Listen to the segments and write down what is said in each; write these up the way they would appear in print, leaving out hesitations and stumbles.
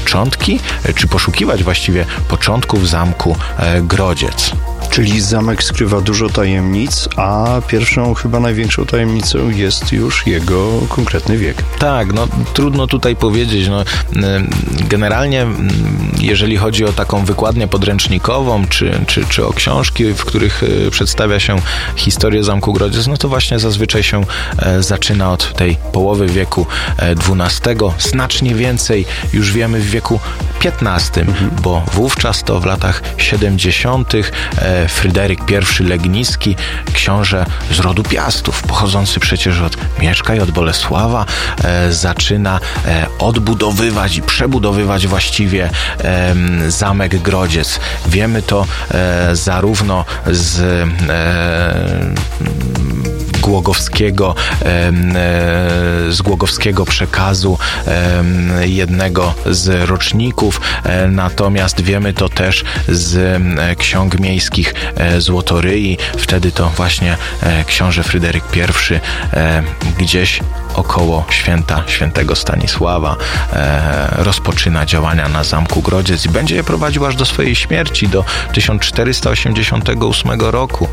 początki, czy poszukiwać właściwie początków zamku Grodziec. Czyli zamek skrywa dużo tajemnic, a pierwszą, chyba największą tajemnicą jest już jego konkretny wiek. Tak, trudno tutaj powiedzieć. Generalnie, jeżeli chodzi o taką wykładnię podręcznikową, czy o książki, w których przedstawia się historię Zamku Grodziec, to właśnie zazwyczaj się zaczyna od tej połowy wieku XII. Znacznie więcej już wiemy w wieku XV, bo wówczas to w latach 70. Fryderyk I Legnicki, książę z rodu Piastów, pochodzący przecież od Mieszka i od Bolesława, zaczyna odbudowywać i przebudowywać właściwie Zamek Grodziec. Wiemy to zarówno z głogowskiego przekazu jednego z roczników, natomiast wiemy to też z ksiąg miejskich Złotoryi. Wtedy to właśnie książę Fryderyk I gdzieś około świętego Stanisława rozpoczyna działania na Zamku Grodziec i będzie je prowadził aż do swojej śmierci, do 1488 roku.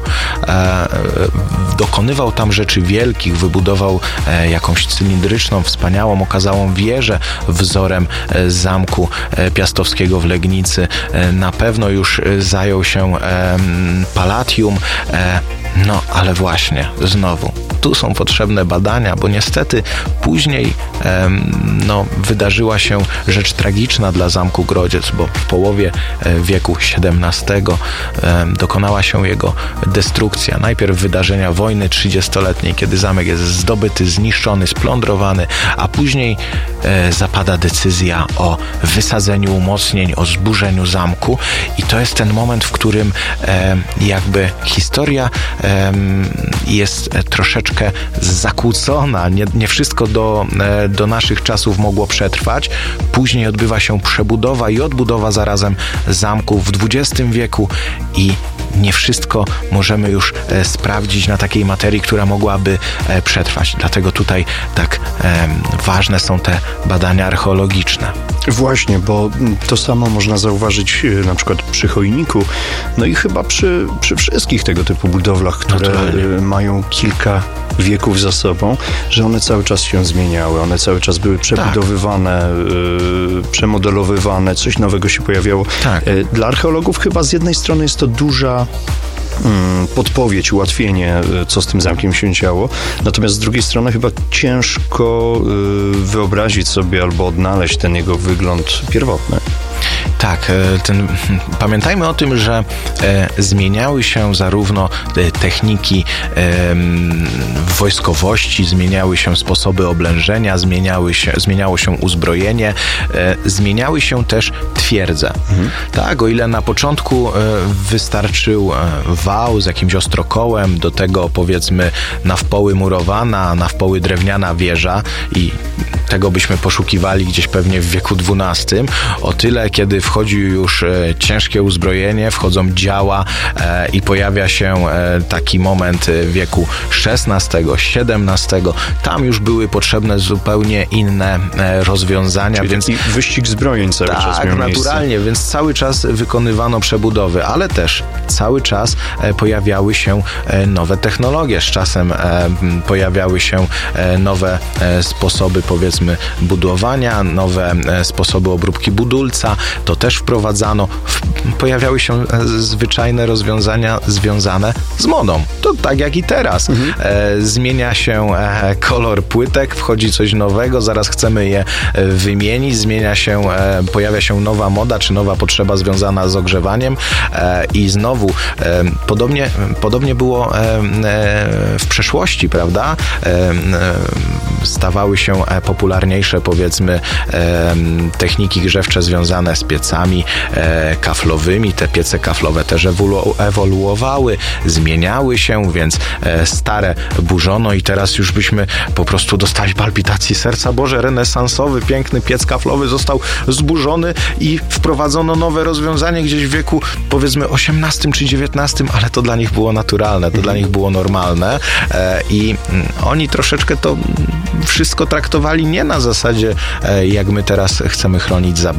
Dokonywał tam rzeczy wielkich, wybudował jakąś cylindryczną, wspaniałą, okazałą wieżę wzorem Zamku Piastowskiego w Legnicy. Na pewno już zajął się Palatium, ale właśnie, znowu, tu są potrzebne badania, bo niestety później wydarzyła się rzecz tragiczna dla Zamku Grodziec, bo w połowie wieku XVII dokonała się jego destrukcja. Najpierw wydarzenia wojny 30-letniej, kiedy zamek jest zdobyty, zniszczony, splądrowany, a później zapada decyzja o wysadzeniu umocnień, o zburzeniu zamku i to jest ten moment, w którym jakby historia jest troszeczkę zakłócona. Nie wszystko do naszych czasów mogło przetrwać. Później odbywa się przebudowa i odbudowa zarazem zamku w XX wieku i nie wszystko możemy już sprawdzić na takiej materii, która mogłaby przetrwać. Dlatego tutaj tak ważne są te badania archeologiczne. Właśnie, bo to samo można zauważyć na przykład przy Chojniku, i chyba przy wszystkich tego typu budowlach, które mają kilka wieków za sobą, że one cały czas się zmieniały, one cały czas były przebudowywane, przemodelowywane, coś nowego się pojawiało. Tak. Dla archeologów chyba z jednej strony jest to duża podpowiedź, ułatwienie, co z tym zamkiem się działo. Natomiast z drugiej strony chyba ciężko wyobrazić sobie albo odnaleźć ten jego wygląd pierwotny. Tak, pamiętajmy o tym, że zmieniały się zarówno techniki w wojskowości, zmieniały się sposoby oblężenia, zmieniało się uzbrojenie, zmieniały się też twierdze. Tak, o ile na początku wystarczył wał z jakimś ostrokołem, do tego powiedzmy na wpoły murowana, na wpoły drewniana wieża i tego byśmy poszukiwali gdzieś pewnie w wieku XII, o tyle kiedy wchodzi już ciężkie uzbrojenie, wchodzą działa i pojawia się taki moment wieku XVI, XVII, tam już były potrzebne zupełnie inne rozwiązania. Czyli więc taki wyścig zbrojeń cały czas miał miejsce. Naturalnie, więc cały czas wykonywano przebudowy, ale też cały czas pojawiały się nowe technologie. Z czasem pojawiały się nowe sposoby, powiedzmy, budowania, nowe sposoby obróbki budulca. To też wprowadzano. Pojawiały się zwyczajne rozwiązania związane z modą. To tak jak i teraz. Zmienia się kolor płytek, wchodzi coś nowego, zaraz chcemy je wymienić, pojawia się nowa moda, czy nowa potrzeba związana z ogrzewaniem i znowu podobnie było w przeszłości, prawda? Stawały się popularniejsze, powiedzmy, techniki grzewcze związane z piecami kaflowymi. Te piece kaflowe też ewoluowały, zmieniały się, więc stare burzono i teraz już byśmy po prostu dostali palpitacji serca. Boże, renesansowy, piękny piec kaflowy został zburzony i wprowadzono nowe rozwiązanie gdzieś w wieku, powiedzmy, XVIII czy XIX, ale to dla nich było naturalne, to dla nich było normalne i oni troszeczkę to wszystko traktowali nie na zasadzie, jak my teraz chcemy chronić zabytki,